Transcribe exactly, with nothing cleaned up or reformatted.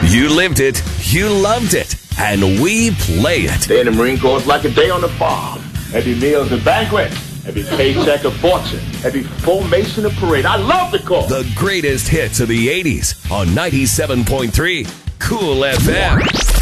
You lived it, you loved it, and we play it. Day in the Marine Corps is like a day on the farm. Every meal's a banquet. Every paycheck a fortune. Every formation a parade. I love the Corps. The greatest hits of the eighties on ninety-seven point three Cool F M.